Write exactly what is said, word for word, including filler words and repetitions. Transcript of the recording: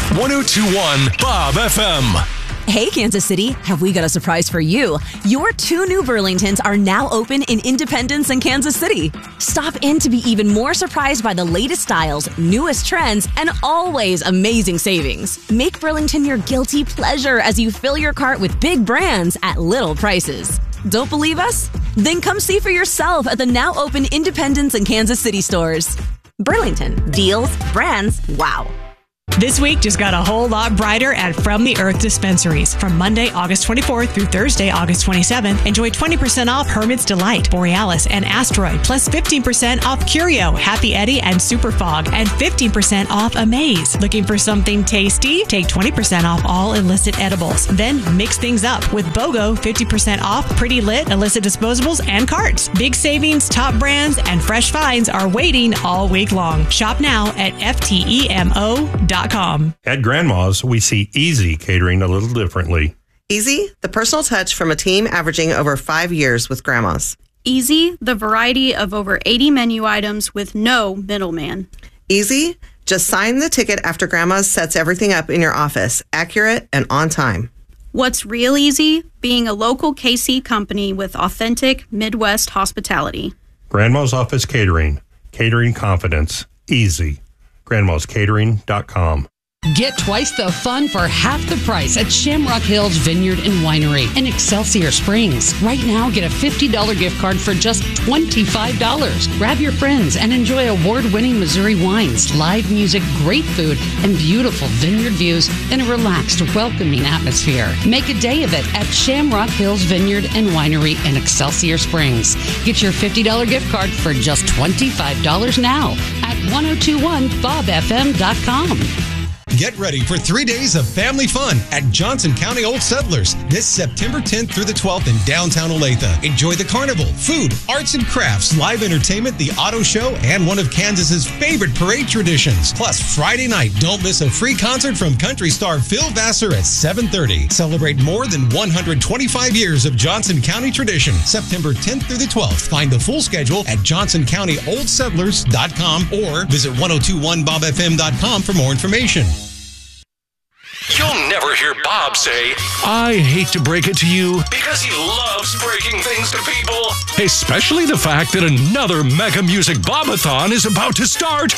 one oh two point one Bob F M. Hey, Kansas City, have we got a surprise for you? Your two new Burlingtons are now open in Independence and Kansas City. Stop in to be even more surprised by the latest styles, newest trends, and always amazing savings. Make Burlington your guilty pleasure as you fill your cart with big brands at little prices. Don't believe us? Then come see for yourself at the now open Independence and Kansas City stores. Burlington, deals, brands, wow. This week just got a whole lot brighter at From the Earth Dispensaries. From Monday, August twenty-fourth through Thursday, August twenty-seventh, enjoy twenty percent off Hermit's Delight, Borealis, and Asteroid, plus fifteen percent off Curio, Happy Eddie, and Super Fog, and fifteen percent off Amaze. Looking for something tasty? Take twenty percent off all illicit edibles. Then mix things up with BOGO, fifty percent off Pretty Lit, illicit disposables, and carts. Big savings, top brands, and fresh finds are waiting all week long. Shop now at F T E M O dot com. At Grandma's, we see Easy catering a little differently. Easy, the personal touch from a team averaging over five years with Grandma's. Easy, the variety of over eighty menu items with no middleman. Easy, just sign the ticket after Grandma's sets everything up in your office, accurate and on time. What's real easy? Being a local K C company with authentic Midwest hospitality. Grandma's Office Catering. Catering confidence. Easy. grandmas catering dot com. Get twice the fun for half the price at Shamrock Hills Vineyard and Winery in Excelsior Springs. Right now, get a fifty dollars gift card for just twenty-five dollars. Grab your friends and enjoy award-winning Missouri wines, live music, great food, and beautiful vineyard views in a relaxed, welcoming atmosphere. Make a day of it at Shamrock Hills Vineyard and Winery in Excelsior Springs. Get your fifty dollars gift card for just twenty-five dollars now at ten twenty-one bob f m dot com. Get ready for three days of family fun at Johnson County Old Settlers this September tenth through the twelfth in downtown Olathe. Enjoy the carnival, food, arts and crafts, live entertainment, the auto show, and one of Kansas's favorite parade traditions. Plus, Friday night, don't miss a free concert from country star Phil Vassar at seven thirty. Celebrate more than one hundred twenty-five years of Johnson County tradition. September tenth through the twelfth. Find the full schedule at johnson county old settlers dot com or visit ten twenty-one bob f m dot com for more information. You'll never hear Bob say, I hate to break it to you, because he loves breaking things to people. Especially the fact that another Mega Music Bobathon is about to start.